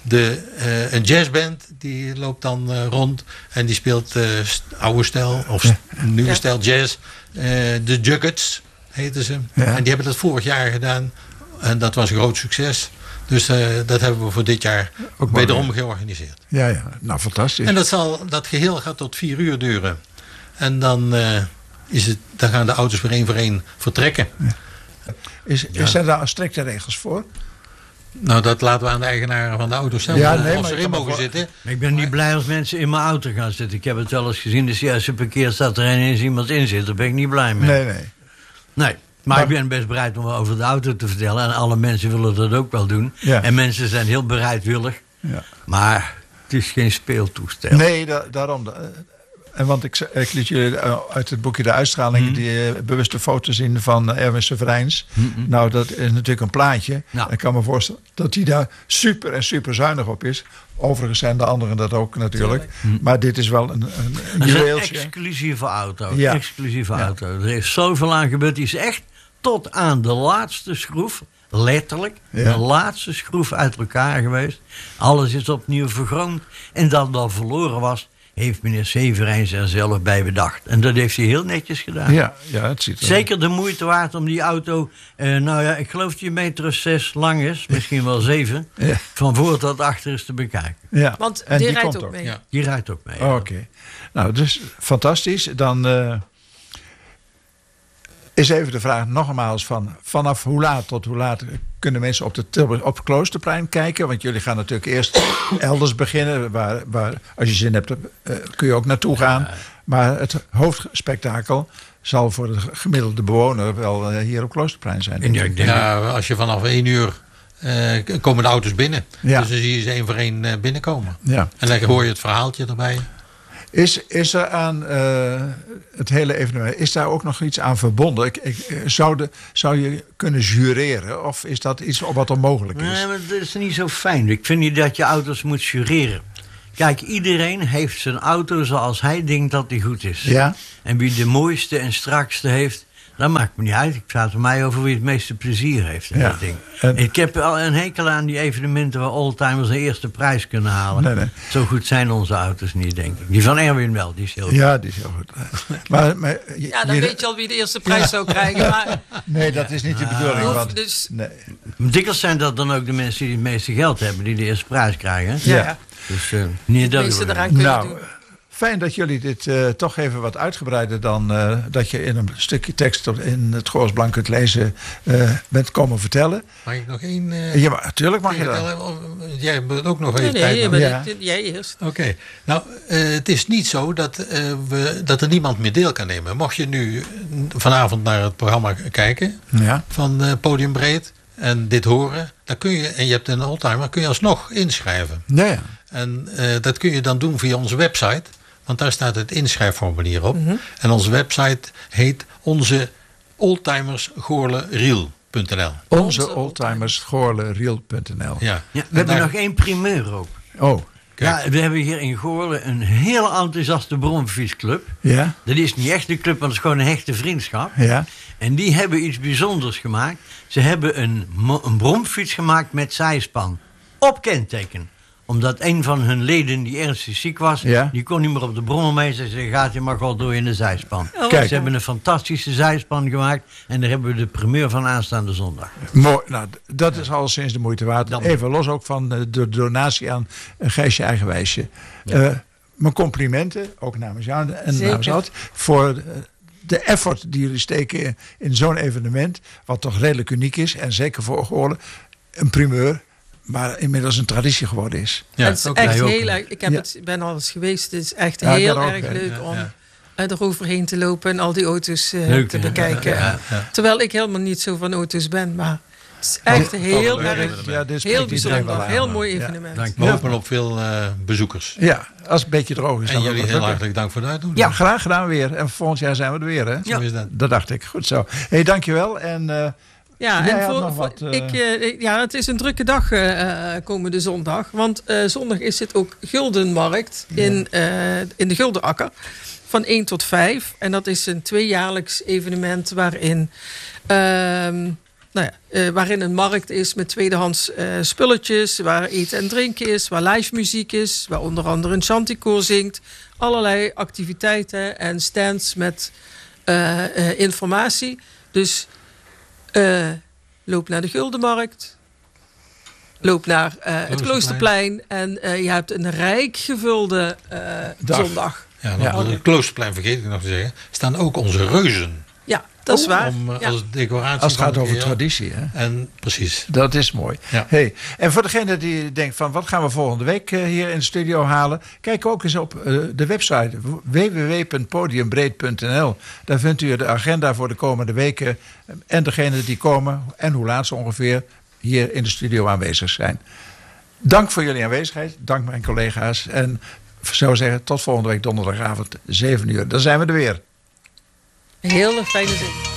Een jazzband die loopt dan rond en die speelt oude stijl of nieuwe stijl jazz. De Juggets heten ze. Ja. En die hebben dat vorig jaar gedaan en dat was een groot succes. Dus dat hebben we voor dit jaar ook wederom georganiseerd. Ja, nou fantastisch. En dat geheel gaat tot 4 uur duren. En dan gaan de auto's weer één voor één vertrekken. Ja. Zijn daar strikte regels voor? Nou, dat laten we aan de eigenaren van de auto zelf. Als ze erin mogen zitten. Ik ben niet blij als mensen in mijn auto gaan zitten. Ik heb het wel eens gezien. Dus als je parkeert staat er ineens iemand in zit. Daar ben ik niet blij mee. Nee. Maar ik ben best bereid om over de auto te vertellen. En alle mensen willen dat ook wel doen. Ja. En mensen zijn heel bereidwillig. Ja. Maar het is geen speeltoestel. Nee, daarom. En want ik liet jullie uit het boekje De Uitstraling die bewuste foto's zien van Erwin Severijns. Nou, dat is natuurlijk een plaatje. Nou. Ik kan me voorstellen dat hij daar super zuinig op is. Overigens zijn de anderen dat ook natuurlijk. Maar dit is wel een juweeltje. Een exclusieve auto. Ja. Exclusieve auto. Er is zoveel aan gebeurd. Die is echt tot aan de laatste schroef. Letterlijk. De laatste schroef uit elkaar geweest. Alles is opnieuw vergroomd. En dat verloren was, heeft meneer Severijns er zelf bij bedacht. En dat heeft hij heel netjes gedaan. Ja, het ziet er zeker de moeite waard om die auto, ik geloof dat die 1,6 meter lang is. Misschien wel 7. Ja. Van voor tot achter is te bekijken. Ja. Want die rijdt ook mee. Ja. Die rijdt ook mee. Oké. Nou, dus fantastisch. Dan is even de vraag nogmaals vanaf hoe laat tot hoe laat kunnen mensen op het Kloosterplein kijken? Want jullie gaan natuurlijk eerst elders beginnen. Waar als je zin hebt, kun je ook naartoe gaan. Ja. Maar het hoofdspektakel zal voor de gemiddelde bewoner wel hier op Kloosterplein zijn. Als je vanaf 1 uur komen de auto's binnen. Ja. Dus dan zie je ze 1 voor 1 binnenkomen. Ja. En dan hoor je het verhaaltje erbij. Is er aan het hele evenement, is daar ook nog iets aan verbonden? Zou je kunnen jureren? Of is dat iets wat onmogelijk is? Nee, maar dat is niet zo fijn. Ik vind niet dat je auto's moet jureren. Kijk, iedereen heeft zijn auto zoals hij denkt dat die goed is. Ja? En wie de mooiste en strakste heeft, dat maakt me niet uit. Ik praat er mij over wie het meeste plezier heeft in dat ding. Ik heb al een hekel aan die evenementen waar oldtimers de eerste prijs kunnen halen. Nee. Zo goed zijn onze auto's niet, denk ik. Die van Erwin wel, die is heel goed. Ja, die is heel goed. Maar dan weet je al wie de eerste prijs zou krijgen. Maar nee, dat is niet de bedoeling. Dikwijls zijn dat dan ook de mensen die het meeste geld hebben, die de eerste prijs krijgen. Ja. Dus niet dat meeste eraan kunnen doen. Fijn dat jullie dit toch even wat uitgebreider dan dat je in een stukje tekst in het Goors Blank kunt lezen bent komen vertellen. Mag ik nog één? Ja, maar natuurlijk mag je dat. Jij hebt ook nog even tijd. Jij eerst. Oké. Nou, het is niet zo dat er niemand meer deel kan nemen. Mocht je nu vanavond naar het programma kijken van Podium Breed en dit horen, dan kun je, en je hebt een oldtimer, kun je alsnog inschrijven. Ja. En dat kun je dan doen via onze website. Want daar staat het inschrijfformulier op. En onze website heet onze oldtimersgoorleriel.nl. Onze oldtimersgoorleriel.nl. Ja. We hebben nog 1 primeur ook. Oh. Kijk. Ja, we hebben hier in Goorlen een heel enthousiaste bromfietsclub. Ja. Dat is niet echt een club, want het is gewoon een hechte vriendschap. Ja. En die hebben iets bijzonders gemaakt. Ze hebben een bromfiets gemaakt met zijspan. Op kenteken. Omdat een van hun leden die ernstig ziek was, die kon niet meer op de brommer mee. Ze zei, gaat je maar gewoon door in de zijspan. Kijk. Ze hebben een fantastische zijspan gemaakt. En daar hebben we de primeur van aanstaande zondag. Mooi, nou, dat is alleszins de moeite waard. Even los ook van de donatie aan Gijsje Eigenwijsje. Ja. Mijn complimenten, ook namens jou en namens Ad, voor de effort die jullie steken in zo'n evenement. Wat toch redelijk uniek is. En zeker voor Goorlen een primeur. Maar inmiddels een traditie geworden is. Ja, het is echt heel erg. Ik ben al eens geweest. Het is echt heel erg leuk om eroverheen te lopen en al die auto's te bekijken. Ja. Terwijl ik helemaal niet zo van auto's ben. Maar het is echt heel erg heel bijzonder. Heel mooi evenement. We hopen op veel bezoekers. Ja, als het een beetje droog is. En jullie heel hartelijk dank voor het uitdoen. Ja, graag gedaan weer. En volgend jaar zijn we er weer. Hè? Zo is dat. Dat dacht ik. Goed zo. Hey, dankjewel. En het is een drukke dag komende zondag. Want zondag is het ook Guldenmarkt in de Guldenakker. Van 1 tot 5. En dat is een 2-jaarlijks evenement waarin waarin een markt is met tweedehands spulletjes, waar eten en drinken is, waar live muziek is, waar onder andere een chanticoor zingt. Allerlei activiteiten en stands met informatie. Dus loop naar de Guldenmarkt, loop naar het Kloosterplein en je hebt een rijk gevulde zondag. Ja, op het Kloosterplein, vergeet ik nog te zeggen, staan ook onze reuzen. Ja, dat is waar. Als decoratie. Als het gaat over traditie. Hè? En precies. Dat is mooi. Ja. Hey, en voor degene die denkt van wat gaan we volgende week hier in de studio halen. Kijk ook eens op de website www.podiumbreed.nl. Daar vindt u de agenda voor de komende weken. En degenen die komen en hoe laat ze ongeveer hier in de studio aanwezig zijn. Dank voor jullie aanwezigheid. Dank mijn collega's. En ik zou zeggen tot volgende week donderdagavond 7 uur. Dan zijn we er weer. Heel fijne zin.